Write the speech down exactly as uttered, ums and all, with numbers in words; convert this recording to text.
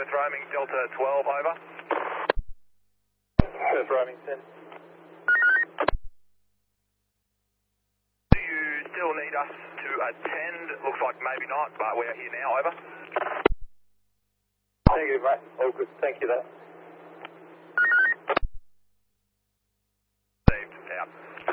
Perth roaming Delta twelve, over. Perth roaming ten. Do you still need us to attend? Looks like maybe not, but we're here now, over. Negative, mate. All good. Thank you, though. Received, out.